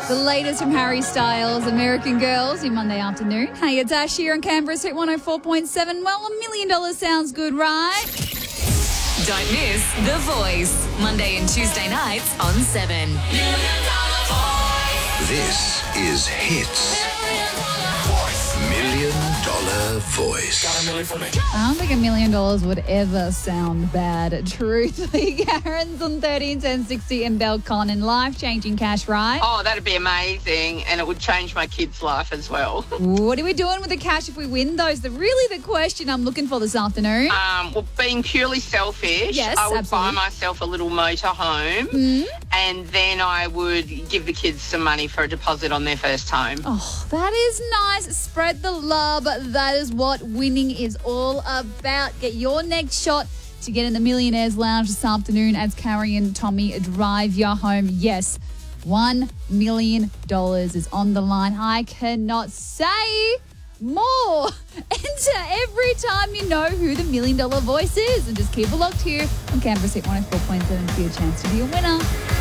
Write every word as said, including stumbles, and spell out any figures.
The latest from Harry Styles, American Girls, your Monday afternoon. Hey, it's Ash here on Canberra's Hit one oh four point seven. Well, a million dollars sounds good, right? Don't miss The Voice, Monday and Tuesday nights on seven. This is Hits. Million Dollar Voice. I don't think a million dollars would ever sound bad, truthfully. Karen's on thirteen ten sixty in Belcon and life-changing cash, right? Oh, that'd be amazing, and it would change my kid's life as well. What are we doing with the cash if we win those? The really the question I'm looking for this afternoon. Um, well, being purely selfish, Yes, I would absolutely. buy myself a little motor home, Mm. and then I would give the kids some money for a deposit on their first home. Oh, that is nice. Spread the love. That is what winning is all about. Get your next shot to get in the Millionaires Lounge this afternoon as Carrie and Tommy drive you home. Yes, one million dollars is on the line. I cannot say more. Enter every time you know who the Million Dollar Voice is. And just keep it locked here on Canberra's Hit one oh four point seven for your chance to be a winner.